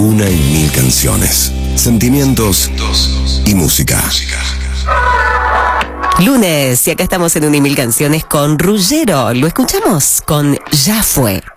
Una y mil canciones, sentimientos y música. Lunes, y acá estamos en Una y Mil Canciones con Ruggiero. Lo escuchamos con Ya Fue.